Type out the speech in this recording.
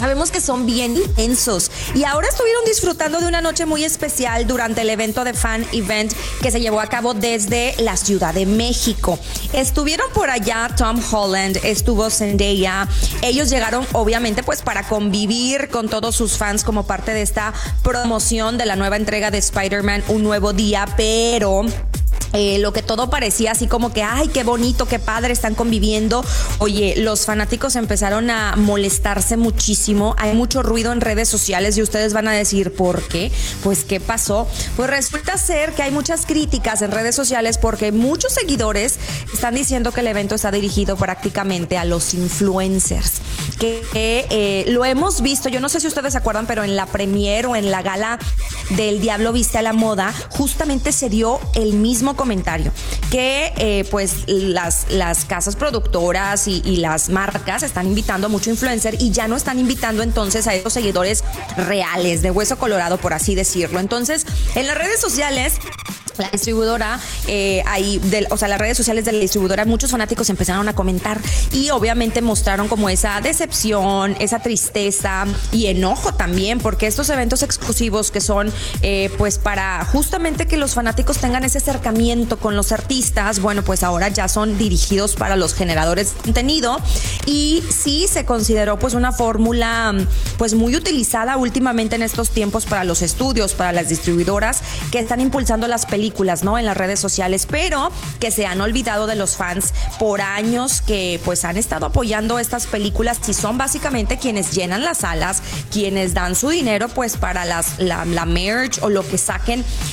sabemos que son bien intensos y ahora estuvieron disfrutando de una noche muy especial durante el evento de Fan Event que se llevó a cabo desde la Ciudad de México. Estuvieron por allá Tom Holland, estuvo Zendaya. Ellos llegaron obviamente pues para convivir con todos sus fans como parte de esta promoción de la nueva entrega de Spider-Man Un Nuevo Día, pero lo que todo parecía así como que, ay, qué bonito, qué padre, están conviviendo. Oye, los fanáticos empezaron a molestarse muchísimo. Hay mucho ruido en redes sociales y ustedes van a decir, ¿por qué? Pues, ¿qué pasó? Pues resulta ser que hay muchas críticas en redes sociales porque muchos seguidores están diciendo que el evento está dirigido prácticamente a los influencers. Que lo hemos visto, yo no sé si ustedes se acuerdan, pero en la premiere o en la gala del Diablo Viste a la Moda, justamente se dio el mismo comentario, que pues las casas productoras y las marcas están invitando a mucho influencer y ya no están invitando entonces a esos seguidores reales, de hueso colorado, por así decirlo. Entonces, en las redes sociales, la distribuidora, las redes sociales de la distribuidora, muchos fanáticos empezaron a comentar y obviamente mostraron como esa decepción, esa tristeza y enojo también, porque estos eventos exclusivos que son pues para justamente que los fanáticos tengan ese acercamiento con los artistas, bueno, pues ahora ya son dirigidos para los generadores de contenido y sí se consideró pues una fórmula pues muy utilizada últimamente en estos tiempos para los estudios, para las distribuidoras que están impulsando las películas, ¿no? En las redes sociales, pero que se han olvidado de los fans por años que pues han estado apoyando estas películas y son básicamente quienes llenan las salas, quienes dan su dinero pues para la merch o lo que saquen